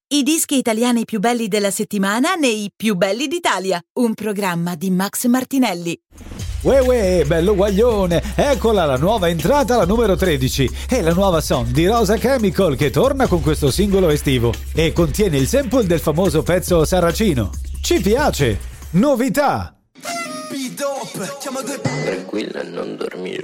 I dischi italiani più belli della settimana nei più belli d'Italia. Un programma di Max Martinelli. Uè, bello guaglione! Eccola la nuova entrata, la numero 13. È la nuova song di Rosa Chemical che torna con questo singolo estivo e contiene il sample del famoso pezzo saracino. Ci piace! Novità! Tranquilla e non dormire.